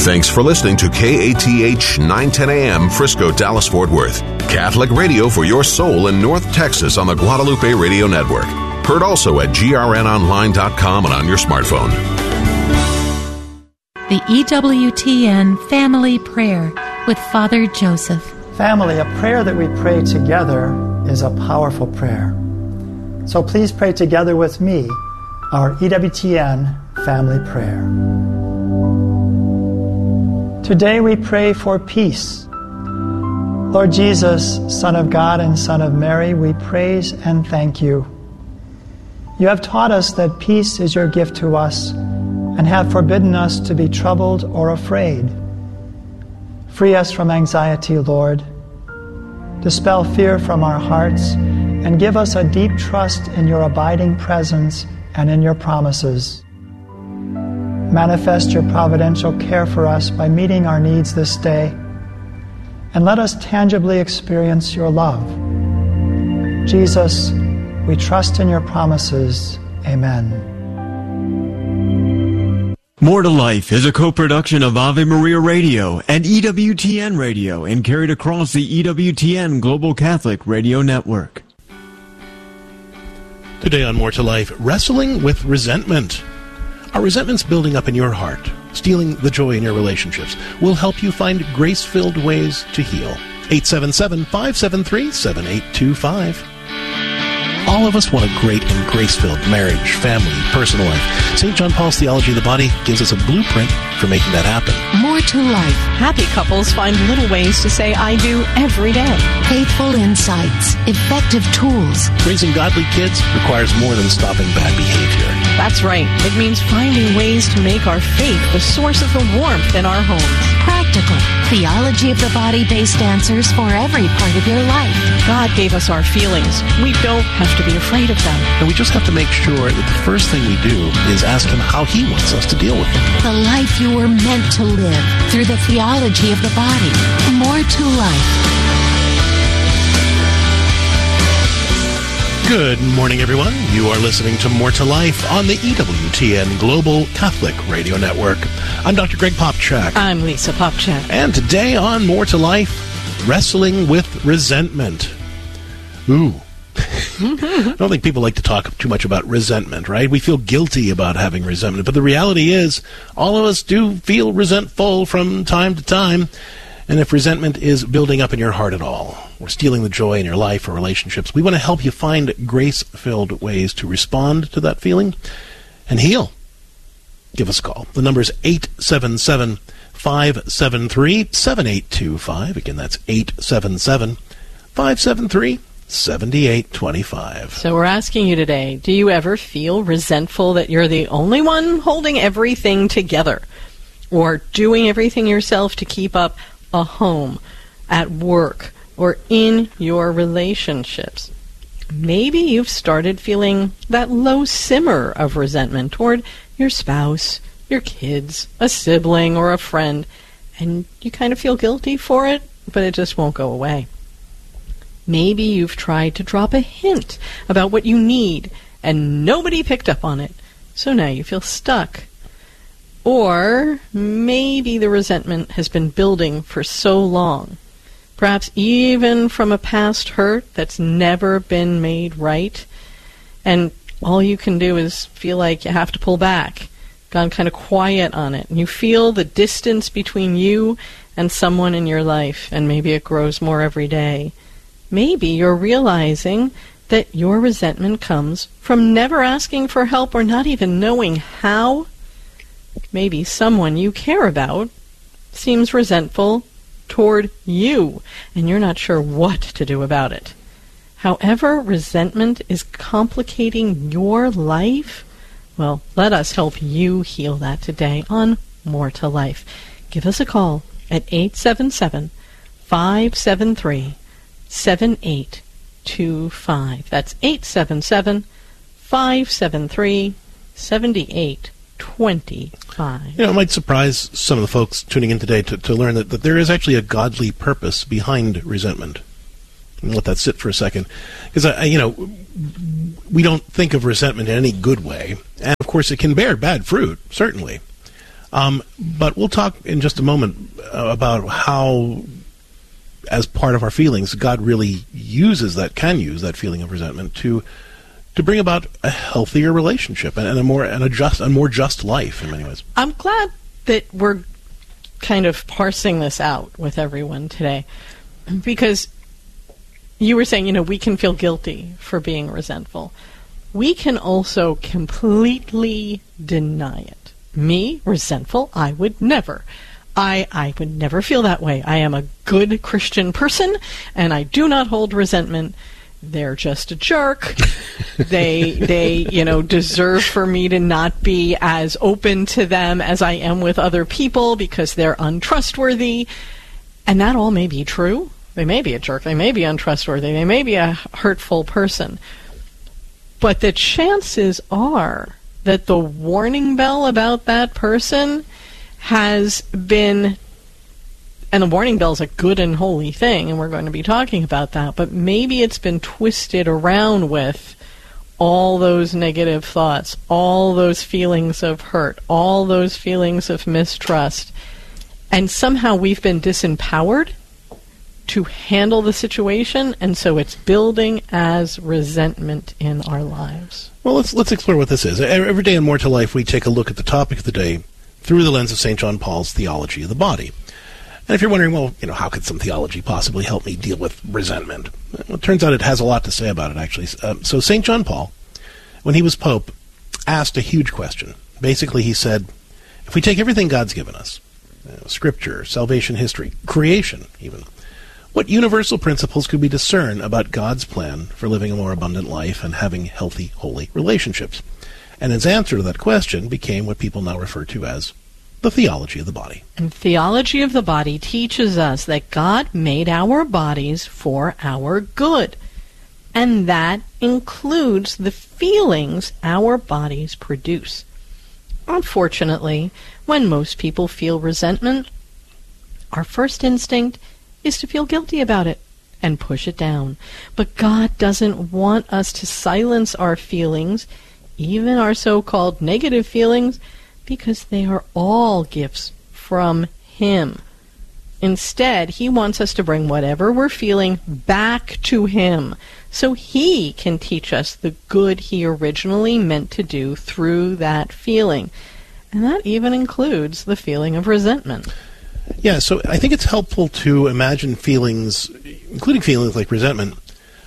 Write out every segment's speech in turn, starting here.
Thanks for listening to KATH 910 AM Frisco, Dallas, Fort Worth. Catholic radio for your soul in North Texas on the Guadalupe Radio Network. Heard also at grnonline.com and on your smartphone. The EWTN Family Prayer with Father Joseph. Family, a prayer that we pray together is a powerful prayer. So please pray together with me our EWTN Family Prayer. Today we pray for peace. Lord Jesus, Son of God and Son of Mary, we praise and thank you. You have taught us that peace is your gift to us and have forbidden us to be troubled or afraid. Free us from anxiety, Lord. Dispel fear from our hearts and give us a deep trust in your abiding presence and in your promises. Manifest your providential care for us by meeting our needs this day, and let us tangibly experience your love. Jesus, we trust in your promises. Amen. More to Life is a co-production of Ave Maria Radio and EWTN Radio and carried across the EWTN Global Catholic Radio Network. Today on More to Life, wrestling with resentment. Are resentments building up in your heart, stealing the joy in your relationships? We'll help you find grace-filled ways to heal. 877-573-7825. All of us want a great and grace-filled marriage, family, personal life. St. John Paul's Theology of the Body gives us a blueprint for making that happen. More to Life. Happy couples find little ways to say I do every day. Faithful insights. Effective tools. Raising godly kids requires more than stopping bad behavior. That's right. It means finding ways to make our faith the source of the warmth in our homes. Practical. Theology of the Body-based answers for every part of your life. God gave us our feelings. We don't have to be afraid of them. And we just have to make sure that the first thing we do is ask Him how He wants us to deal with them. The life you were meant to live through the theology of the body. More to Life. Good morning, everyone. You are listening to More to Life on the EWTN Global Catholic Radio Network. I'm Dr. Greg Popchak. I'm Lisa Popchak. And today on More to Life, wrestling with resentment. Ooh. I don't think people like to talk too much about resentment, right? We feel guilty about having resentment. But the reality is, all of us do feel resentful from time to time. And if resentment is building up in your heart at all, or stealing the joy in your life or relationships, we want to help you find grace-filled ways to respond to that feeling and heal. Give us a call. The number is 877-573-7825. Again, that's 877-573-7825. So we're asking you today, do you ever feel resentful that you're the only one holding everything together, or doing everything yourself to keep up a home, at work, or in your relationships? Maybe you've started feeling that low simmer of resentment toward your spouse, your kids, a sibling, or a friend, and you kind of feel guilty for it, but it just won't go away. Maybe you've tried to drop a hint about what you need, and nobody picked up on it, so now you feel stuck. Or maybe the resentment has been building for so long, perhaps even from a past hurt that's never been made right, and all you can do is feel like you have to pull back, gone kind of quiet on it, and you feel the distance between you and someone in your life, and maybe it grows more every day. Maybe you're realizing that your resentment comes from never asking for help or not even knowing how. Maybe someone you care about seems resentful toward you, and you're not sure what to do about it. However, resentment is complicating your life, well, let us help you heal that today on More to Life. Give us a call at 877-573-7825. That's 877-573-7825. 25. It might surprise some of the folks tuning in today to learn that there is actually a godly purpose behind resentment. And let that sit for a second. Because, we don't think of resentment in any good way. And, of course, it can bear bad fruit, certainly. But we'll talk in just a moment about how, as part of our feelings, God really can use that feeling of resentment to bring about a healthier relationship and a more just life in many ways. I'm glad that we're kind of parsing this out with everyone today, because you were saying, we can feel guilty for being resentful. We can also completely deny it. Me, resentful, I would never. I would never feel that way. I am a good Christian person, and I do not hold resentment. They're just a jerk. They deserve for me to not be as open to them as I am with other people because they're untrustworthy. And that all may be true. They may be a jerk. They may be untrustworthy. They may be a hurtful person. But the chances are that the warning bell about that person has been, and the warning bell is a good and holy thing, and we're going to be talking about that, but maybe it's been twisted around with all those negative thoughts, all those feelings of hurt, all those feelings of mistrust, and somehow we've been disempowered to handle the situation, and so it's building as resentment in our lives. Well, let's explore what this is. Every day in More to Life, we take a look at the topic of the day through the lens of St. John Paul's theology of the body. And if you're wondering, well, how could some theology possibly help me deal with resentment? Well, it turns out it has a lot to say about it, actually. So St. John Paul, when he was Pope, asked a huge question. Basically, he said, if we take everything God's given us, Scripture, salvation history, creation even, what universal principles could we discern about God's plan for living a more abundant life and having healthy, holy relationships? And his answer to that question became what people now refer to as the theology of the body. And theology of the body teaches us that God made our bodies for our good. And that includes the feelings our bodies produce. Unfortunately, when most people feel resentment, our first instinct is to feel guilty about it and push it down. But God doesn't want us to silence our feelings, even our so-called negative feelings, because they are all gifts from Him. Instead, He wants us to bring whatever we're feeling back to Him so He can teach us the good He originally meant to do through that feeling. And that even includes the feeling of resentment. Yeah, so I think it's helpful to imagine feelings, including feelings like resentment,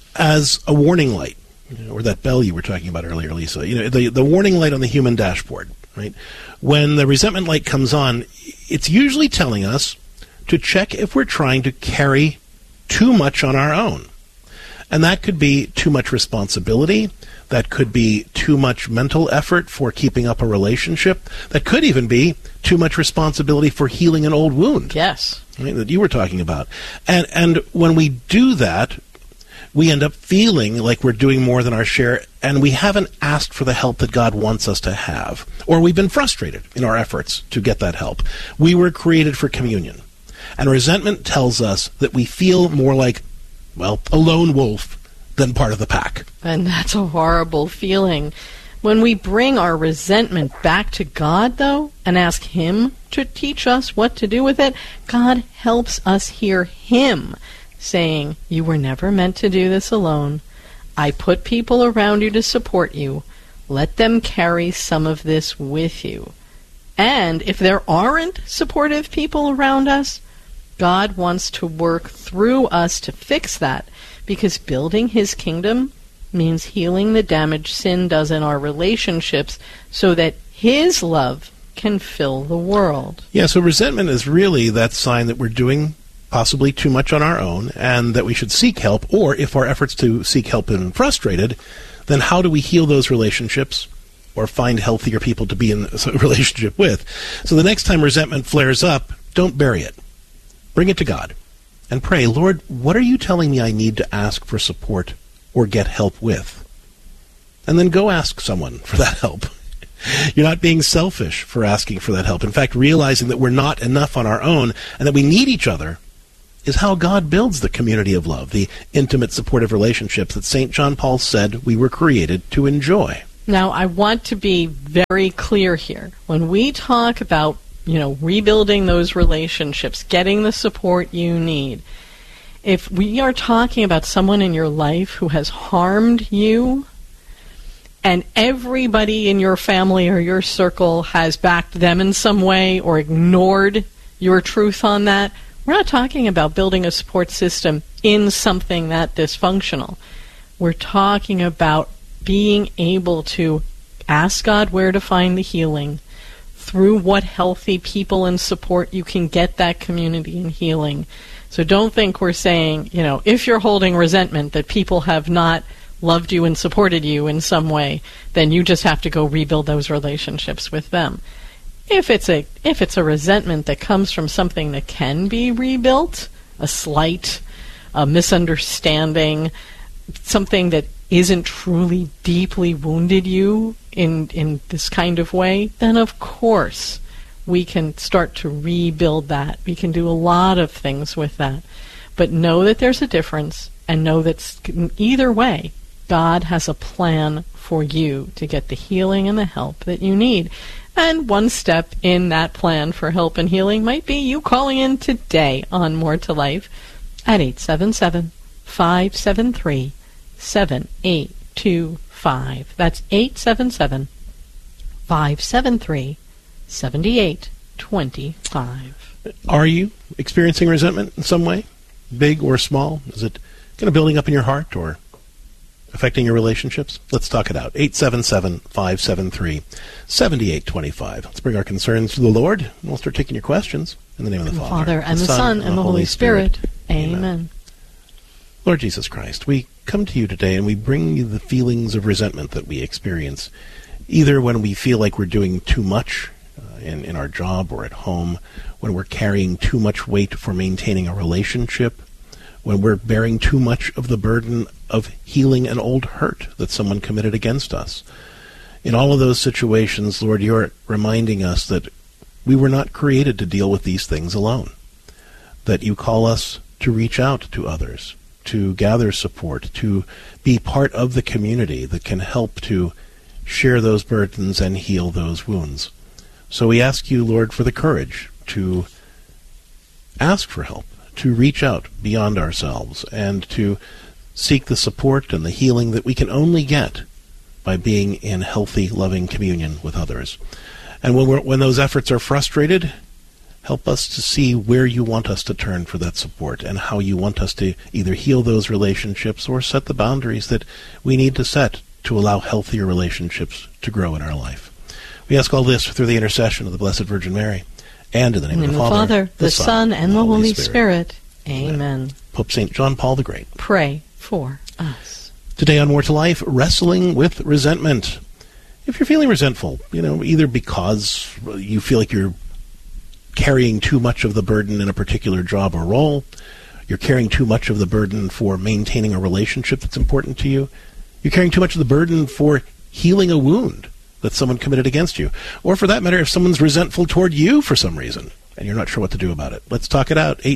as a warning light, or that bell you were talking about earlier, Lisa. The warning light on the human dashboard, right? When the resentment light comes on, it's usually telling us to check if we're trying to carry too much on our own. And that could be too much responsibility. That could be too much mental effort for keeping up a relationship. That could even be too much responsibility for healing an old wound. Yes. Right, that you were talking about. And when we do that, we end up feeling like we're doing more than our share, and we haven't asked for the help that God wants us to have. Or we've been frustrated in our efforts to get that help. We were created for communion. And resentment tells us that we feel more like, well, a lone wolf than part of the pack. And that's a horrible feeling. When we bring our resentment back to God, though, and ask Him to teach us what to do with it, God helps us hear Him saying, you were never meant to do this alone. I put people around you to support you. Let them carry some of this with you. And if there aren't supportive people around us, God wants to work through us to fix that, because building His kingdom means healing the damage sin does in our relationships so that His love can fill the world. Yeah, so resentment is really that sign that we're doing possibly too much on our own and that we should seek help, or if our efforts to seek help have been frustrated, then how do we heal those relationships or find healthier people to be in a relationship with? So the next time resentment flares up, don't bury it. Bring it to God and pray, Lord, what are you telling me I need to ask for support or get help with? And then go ask someone for that help. You're not being selfish for asking for that help. In fact, realizing that we're not enough on our own and that we need each other is how God builds the community of love, the intimate, supportive relationships that St. John Paul said we were created to enjoy. Now, I want to be very clear here. When we talk about rebuilding those relationships, getting the support you need. If we are talking about someone in your life who has harmed you, and everybody in your family or your circle has backed them in some way or ignored your truth on that, we're not talking about building a support system in something that dysfunctional. We're talking about being able to ask God where to find the healing, through what healthy people and support you can get that community and healing. So don't think we're saying, if you're holding resentment that people have not loved you and supported you in some way, then you just have to go rebuild those relationships with them. If it's a resentment that comes from something that can be rebuilt, a slight, a misunderstanding, something that isn't truly deeply wounded you in this kind of way, then of course we can start to rebuild that. We can do a lot of things with that. But know that there's a difference, and know that either way, God has a plan for you to get the healing and the help that you need. And one step in that plan for help and healing might be you calling in today on More to Life at 877-573-7825. That's 877-573-7825. Are you experiencing resentment in some way, big or small? Is it kind of building up in your heart or affecting your relationships? Let's talk it out. 877-573-7825. Let's bring our concerns to the Lord, and we'll start taking your questions in the name of the Father, and the Son, and the Holy Spirit. Amen. Lord Jesus Christ, we come to you today and we bring you the feelings of resentment that we experience, either when we feel like we're doing too much in our job or at home, when we're carrying too much weight for maintaining a relationship, when we're bearing too much of the burden of healing an old hurt that someone committed against us. In all of those situations, Lord, you're reminding us that we were not created to deal with these things alone, that you call us to reach out to others, to gather support, to be part of the community that can help to share those burdens and heal those wounds. So we ask you, Lord, for the courage to ask for help, to reach out beyond ourselves, and to seek the support and the healing that we can only get by being in healthy, loving communion with others. And when those efforts are frustrated, help us to see where you want us to turn for that support and how you want us to either heal those relationships or set the boundaries that we need to set to allow healthier relationships to grow in our life. We ask all this through the intercession of the Blessed Virgin Mary, and in the name of the Father, the Son, and the Holy Spirit. Amen. Pope St. John Paul the Great, pray for us. Today on More to Life, wrestling with resentment. If you're feeling resentful, either because you feel like you're carrying too much of the burden in a particular job or role, you're carrying too much of the burden for maintaining a relationship that's important to you, you're carrying too much of the burden for healing a wound that someone committed against you, or for that matter, if someone's resentful toward you for some reason, and you're not sure what to do about it. Let's talk it out.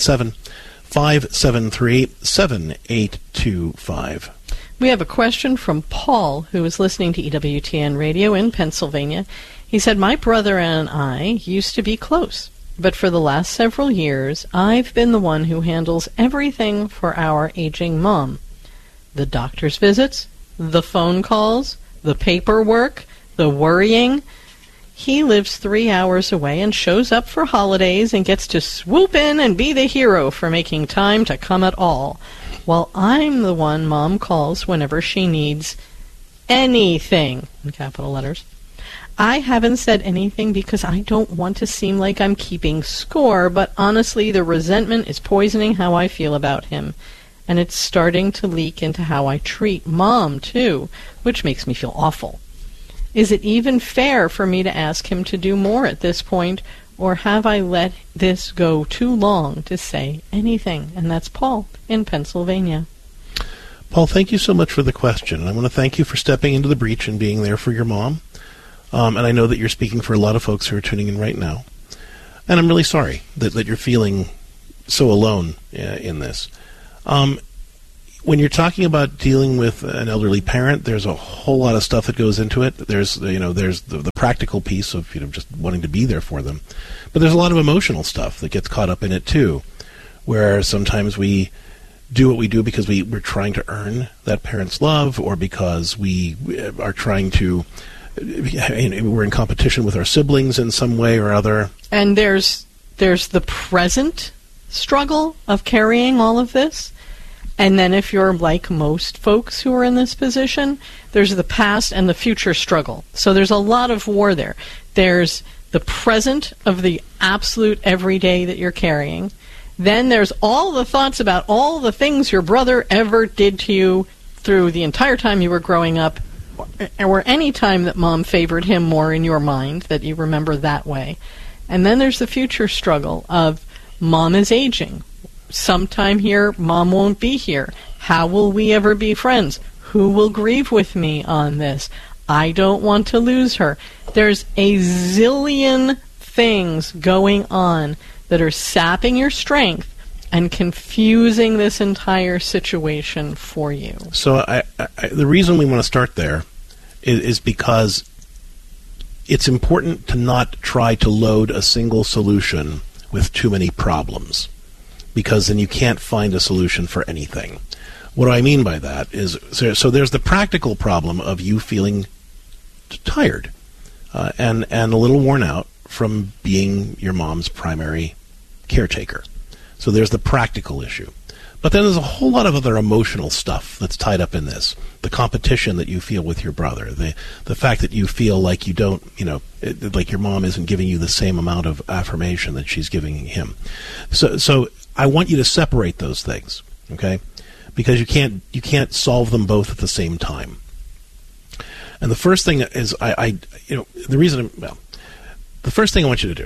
877-573-7825. We have a question from Paul, who is listening to EWTN Radio in Pennsylvania. He said, my brother and I used to be close, but for the last several years, I've been the one who handles everything for our aging mom. The doctor's visits, the phone calls, the paperwork, the worrying. He lives 3 hours away and shows up for holidays and gets to swoop in and be the hero for making time to come at all, while I'm the one Mom calls whenever she needs anything, in capital letters. I haven't said anything because I don't want to seem like I'm keeping score, but honestly, the resentment is poisoning how I feel about him. And it's starting to leak into how I treat Mom, too, which makes me feel awful. Is it even fair for me to ask him to do more at this point, or have I let this go too long to say anything? And that's Paul in Pennsylvania. Paul, thank you so much for the question. I want to thank you for stepping into the breach and being there for your mom. And I know that you're speaking for a lot of folks who are tuning in right now. And I'm really sorry that you're feeling so alone in this. when you're talking about dealing with an elderly parent, there's a whole lot of stuff that goes into it. There's the practical piece of just wanting to be there for them, but there's a lot of emotional stuff that gets caught up in it too, where sometimes we do what we do because we're trying to earn that parent's love, or because we are trying to, we're in competition with our siblings in some way or other. And there's the present struggle of carrying all of this. And then if you're like most folks who are in this position, there's the past and the future struggle. So there's a lot of war there. There's the present of the absolute everyday that you're carrying. Then there's all the thoughts about all the things your brother ever did to you through the entire time you were growing up, or any time that mom favored him more in your mind, that you remember that way. And then there's the future struggle of mom is aging. Sometime here, mom won't be here. How will we ever be friends? Who will grieve with me on this? I don't want to lose her. There's a zillion things going on that are sapping your strength and confusing this entire situation for you. So the reason we want to start there is because it's important to not try to load a single solution with too many problems, because then you can't find a solution for anything. What do I mean by that is, so there's the practical problem of you feeling tired and a little worn out from being your mom's primary caretaker. So there's the practical issue. But then there's a whole lot of other emotional stuff that's tied up in this. The competition that you feel with your brother, the fact that you feel like you don't, like your mom isn't giving you the same amount of affirmation that she's giving him. So I want you to separate those things, okay? Because you can't solve them both at the same time. And the first thing is the first thing I want you to do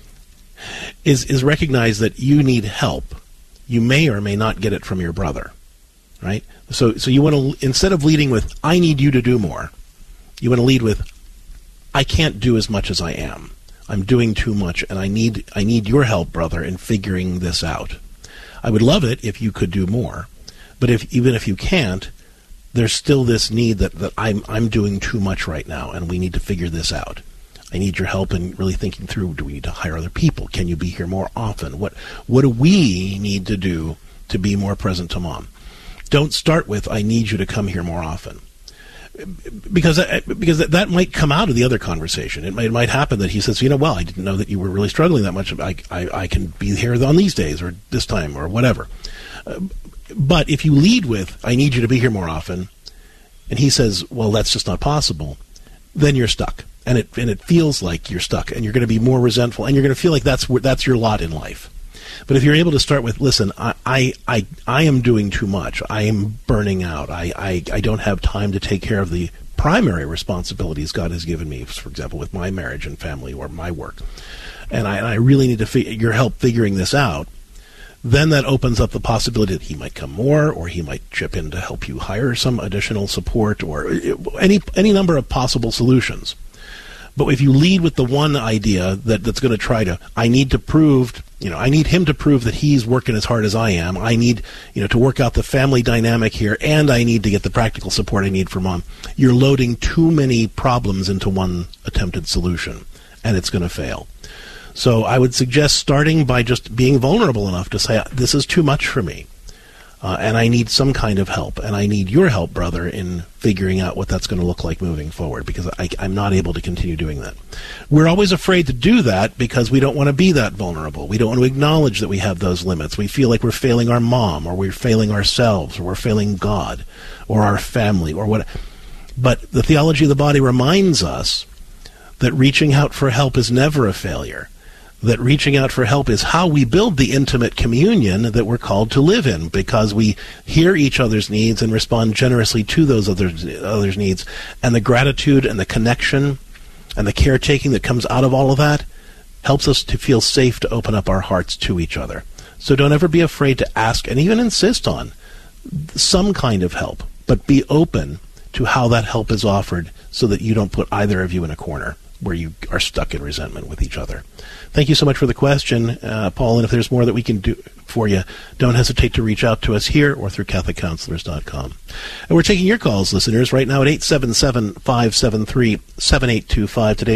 is recognize that you need help. You may or may not get it from your brother, right? So you want to, instead of leading with, I need you to do more, you want to lead with, I can't do as much as I am. I'm doing too much, and I need your help, brother, in figuring this out. I would love it if you could do more, but even if you can't, there's still this need that I'm doing too much right now, and we need to figure this out. I need your help in really thinking through, do we need to hire other people? Can you be here more often? What do we need to do to be more present to mom? Don't start with, I need you to come here more often. Because that might come out of the other conversation. It might happen that he says, well, I didn't know that you were really struggling that much. I can be here on these days or this time or whatever. But if you lead with, I need you to be here more often, and he says, well, that's just not possible, then you're stuck. And it feels like you're stuck, and you're going to be more resentful, and you're going to feel like that's your lot in life. But if you're able to start with, listen, I am doing too much. I am burning out. I don't have time to take care of the primary responsibilities God has given me, for example, with my marriage and family or my work. And I really need your help figuring this out. Then that opens up the possibility that he might come more, or he might chip in to help you hire some additional support, or any number of possible solutions. But if you lead with the one idea that's going to try to, I need him to prove that he's working as hard as I am. I need, to work out the family dynamic here, and I need to get the practical support I need for mom. You're loading too many problems into one attempted solution, and it's going to fail. So I would suggest starting by just being vulnerable enough to say, this is too much for me. And I need some kind of help, and I need your help, brother, in figuring out what that's going to look like moving forward, because I'm not able to continue doing that. We're always afraid to do that because we don't want to be that vulnerable. We don't want to acknowledge that we have those limits. We feel like we're failing our mom, or we're failing ourselves, or we're failing God, or our family, or what. But the theology of the body reminds us that reaching out for help is never a failure. That reaching out for help is how we build the intimate communion that we're called to live in, because we hear each other's needs and respond generously to those others' needs. And the gratitude and the connection and the caretaking that comes out of all of that helps us to feel safe to open up our hearts to each other. So don't ever be afraid to ask and even insist on some kind of help, but be open to how that help is offered so that you don't put either of you in a corner where you are stuck in resentment with each other. Thank you so much for the question, Paul, and if there's more that we can do for you, don't hesitate to reach out to us here or through CatholicCounselors.com. And we're taking your calls, listeners, right now at 877-573-7825 today.